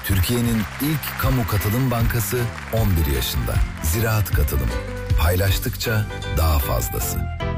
Türkiye'nin ilk kamu katılım bankası 11 yaşında. Ziraat Katılım. Paylaştıkça daha fazlası.